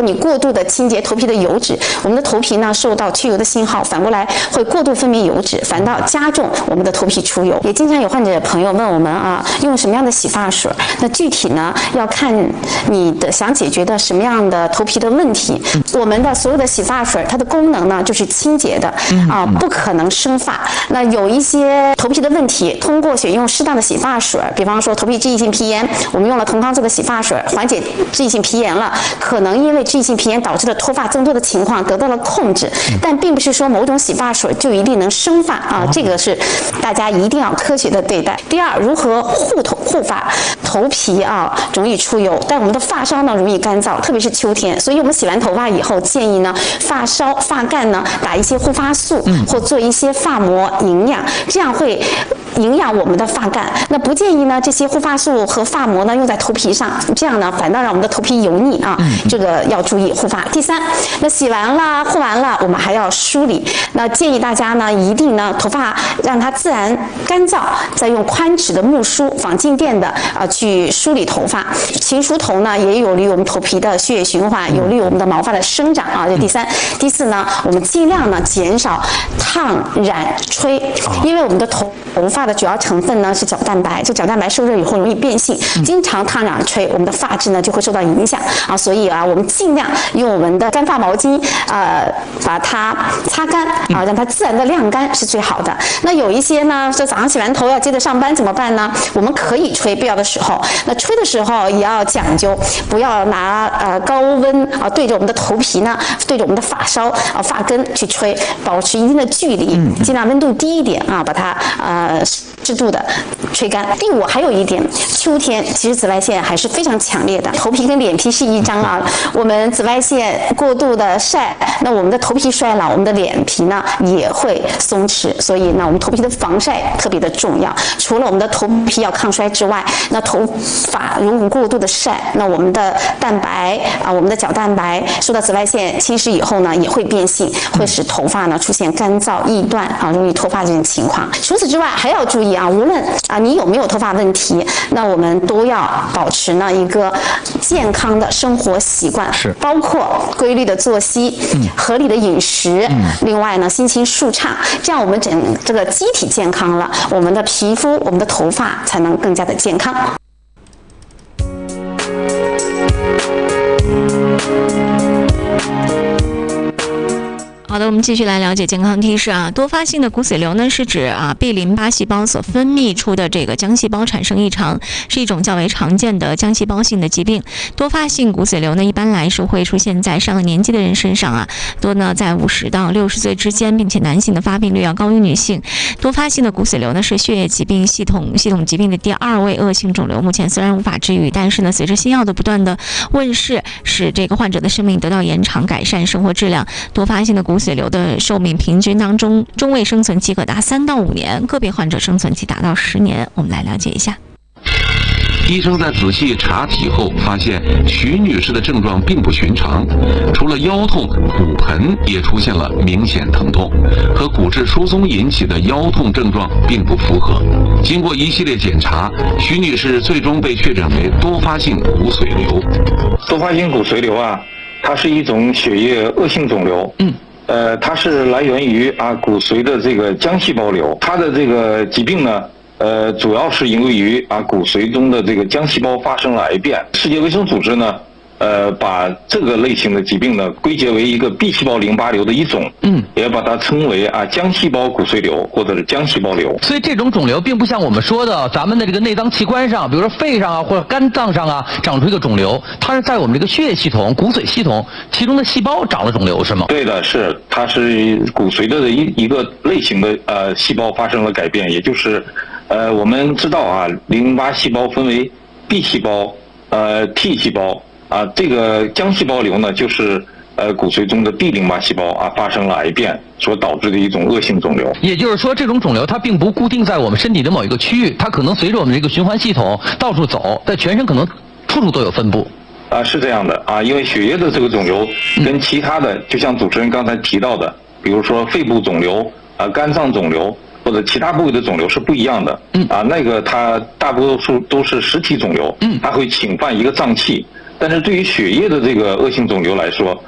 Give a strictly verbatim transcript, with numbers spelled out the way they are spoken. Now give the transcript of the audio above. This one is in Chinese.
你过度的清洁头皮的油脂，我们的头皮呢受到去油的信号，反过来会过度分泌油脂，反倒加重我们的头皮出油。也经常有患者朋友问我们啊，用什么样的洗发水？那具体呢要看你的想解决的什么样的头皮的问题。我们的所有的洗发水，它的功能呢就是清洁的啊，不可能生发。那有一些头皮的问题，通过选用适当的洗发水，比方说头皮脂溢性皮炎，我们用了同康做的洗发水，缓解脂溢性皮炎了，可能因为脂溢性皮炎导致的脱发增多的情况得到了控制，但并不是说某种洗发水就一定能生发啊，这个是大家一定要科学的对待。第二，如何护头护发？头皮啊容易出油，但我们的发梢呢容易干燥，特别是秋天，所以我们洗完头发以后，建议呢发梢发干呢打一些护发素，或做一些发膜营养，这样会营养我们的发干。那不建议呢这些护发素和发膜呢用在头皮上，这样呢反倒让我们的头皮油腻啊，这个要注意护发。第三，那洗完了护完了，我们还要梳理。那建议大家呢一定呢头发让它自然干燥，再用宽齿的木梳仿静电的啊去梳理头发。勤梳头呢也有利于我们头皮的血液循环，有利于我们的毛发的生长啊。这第三，第四呢，我们尽量呢减少烫染吹，因为我们的头头发的主要成分呢是角蛋白，这角蛋白受热以后容易变性，经常烫染吹，我们的发质呢就会受到影响啊。所以啊，我们尽量用我们的干发毛巾呃把它擦干啊，让它自然的晾干是最好的。那有一些呢，说早上洗完头要接着上班怎么办呢？我们可以吹，必要的时候，那吹的时候也要讲究，不要拿呃高温啊对着我们的头皮呢，对着我们的发梢啊发根去吹，保持一定的距离，尽量温度低一点啊，把它呃适度的吹干。第五，还有一点，秋天其实紫外线还是非常强烈的，头皮跟脸皮是一张啊，我们紫外线过度的晒，那我们的头皮衰老，我们的脸皮呢也会松弛，所以呢我们头皮的防晒特别的重要。除了我们的头皮要抗衰之外，那头发如果过度的晒，那我们的蛋白啊，我们的角蛋白受到紫外线侵蚀以后呢，也会变性，会使头发呢出现干燥、易断啊，容易脱发这种情况。除此之外，还要注意啊，无论啊你有没有脱发问题，那我们都要保持呢一个健康的生活习惯， 是包括规律的作息、嗯、合理的饮食，嗯、另外呢心情舒畅，这样我们整这个机体健康了，我们的皮肤、我们的头发才能更加的健康。 好的，我们继续来了解健康提示啊。多发性的骨髓瘤呢，是指啊 B 淋巴细胞所分泌出的这个浆细胞产生异常，是一种较为常见的浆细胞性的疾病。多发性骨髓瘤呢，一般来说会出现在上了年纪的人身上啊，多呢在五十到六十岁之间，并且男性的发病率要高于女性。多发性的骨髓瘤呢，是血液疾病系统系统疾病的第二位恶性肿瘤，目前虽然无法治愈，但是呢，随着新药的不断的问世，使这个患者的生命得到延长，改善生活质量。多发性的骨髓瘤的寿命平均当中，中位生存期可达三到五年，个别患者生存期达到十年。我们来了解一下。 医生在仔细查体后发现，徐女士的症状并不寻常，除了腰痛，骨盆也出现了明显疼痛，和骨质疏松引起的腰痛症状并不符合。经过一系列检查，徐女士最终被确诊为多发性骨髓瘤。 多发性骨髓瘤啊，它是一种血液恶性肿瘤。嗯。呃，它是来源于啊骨髓的这个浆细胞瘤，它的这个疾病呢，呃，主要是因为于啊骨髓中的这个浆细胞发生了癌变。世界卫生组织呢，呃，把这个类型的疾病呢归结为一个 B 细胞淋巴瘤的一种，嗯，也把它称为啊浆细胞骨髓瘤或者是浆细胞瘤。 所以这种肿瘤并不像我们说的咱们的这个内脏器官上，比如说肺上啊或者肝脏上啊长出一个肿瘤，它是在我们这个血液系统、骨髓系统其中的细胞长了肿瘤，是吗？ 对的，是，它是骨髓的一一个类型的呃细胞发生了改变，也就是呃我们知道啊，淋巴细胞分为 B 细胞、呃 T 细胞。啊，这个浆细胞瘤呢，就是呃骨髓中的 B 淋巴细胞啊发生了癌变所导致的一种恶性肿瘤。 也就是说，这种肿瘤它并不固定在我们身体的某一个区域，它可能随着我们这个循环系统到处走，在全身可能处处都有分布。 啊，是这样的啊，因为血液的这个肿瘤跟其他的，嗯、就像主持人刚才提到的，比如说肺部肿瘤啊、肝脏肿瘤或者其他部位的肿瘤是不一样的。嗯啊，那个它大多数都是实体肿瘤，嗯，它会侵犯一个脏器。 但是对于血液的这个恶性肿瘤来说，